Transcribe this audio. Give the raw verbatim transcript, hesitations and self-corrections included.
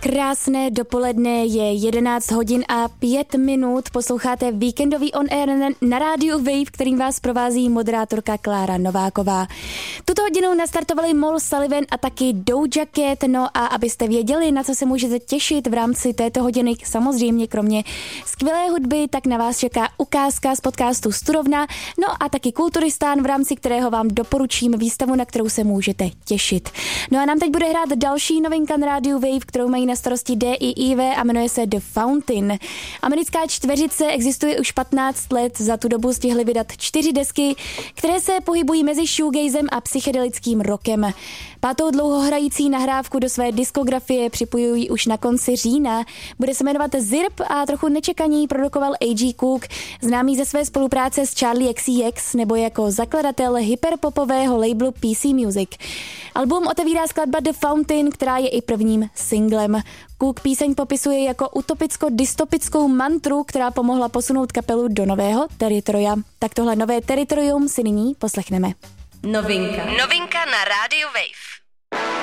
Krásné dopoledne, je jedenáct hodin a pět minut, posloucháte víkendový On Air na rádiu Wave, kterým vás provází moderátorka Klára Nováková. Tuto hodinu nastartovali Moll Sullivan a taky Doja Cat, no a abyste věděli, na co se můžete těšit v rámci této hodiny, samozřejmě kromě skvělé hudby, tak na vás čeká ukázka z podcastu Studovna, no a taky Kulturistán, v rámci kterého vám doporučím výstavu, na kterou se můžete těšit. No a nám teď bude hrát další novinka na rádiu Wave, kterou mají na starosti D I I V a jmenuje se The Fountain. Americká čtveřice existuje už patnáct let, za tu dobu stihli vydat čtyři desky, které se pohybují mezi shoegazem a psychedelickým rockem. Pátou dlouhohrající nahrávku do své diskografie připojují už na konci října. Bude se jmenovat Zirp a trochu nečekaně produkoval A G Cook, známý ze své spolupráce s Charlie X C X nebo jako zakladatel hyperpopového labelu P C Music. Album otevírá skladba The Fountain, která je i prvním singlem. Cook píseň popisuje jako utopicko-dystopickou mantru, která pomohla posunout kapelu do nového teritoria. Tak tohle nové teritorium si nyní poslechneme. Novinka. Novinka na rádiu Wave.